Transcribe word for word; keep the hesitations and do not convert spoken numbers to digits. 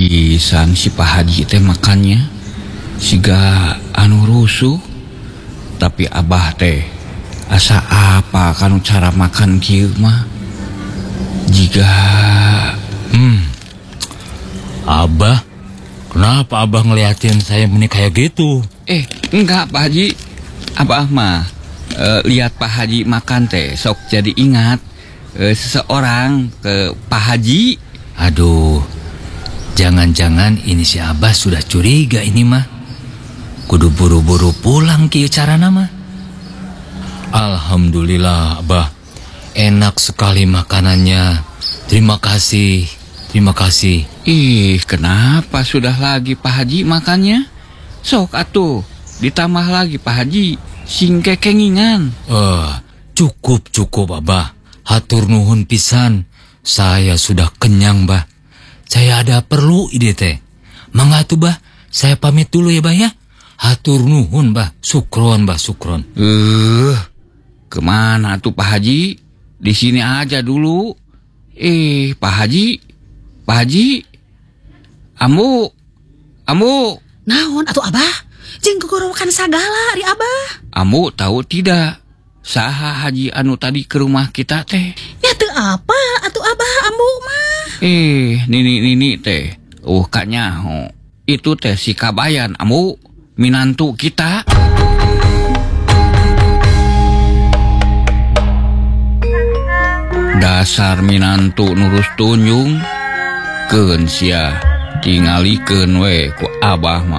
Pisan si Pak Haji teh makannya siga anu rusuh. Tapi Abah teh asa apa kanu cara makan kieu mah? Jika Hmm Abah, kenapa Abah ngeliatin saya meni kayak gitu? Eh enggak Pak Haji, Abah mah e, lihat Pak Haji makan teh sok jadi ingat e, seseorang ke Pak Haji. Aduh, jangan-jangan ini si Abah sudah curiga ini mah. Kudu buru-buru pulang kieu carana mah. Alhamdulillah Abah, enak sekali makanannya. Terima kasih, terima kasih. Ih, kenapa sudah lagi Pak Haji makannya? Sok atuh, ditambah lagi Pak Haji, sing kekengingan. Eh, cukup cukup Abah. Hatur nuhun pisan. Saya sudah kenyang, Bah. Saya ada perlu ide teh. Mangga tuh, Bah. Saya pamit dulu ya, Bah ya. Hatur nuhun, Bah. Sukron, Bah, sukron. Eh, uh, kemana tuh Pak Haji? Di sini aja dulu. Eh, Pak Haji, Pak Haji, Ambu, Ambu. Naon atuh Abah? Jeung gogorokan sagala ari Abah. Ambu tahu tidak? Saha Haji anu tadi ke rumah kita teh? Ya teu apa atuh Abah ambu mah. Eh, nini-nini teh. Uh, kanya, oh. Itu teh si Kabayan, Ambu. Minantu kita. Dasar minantu nurus tunjung. Keun sia tingalikeun we ku Abah mah.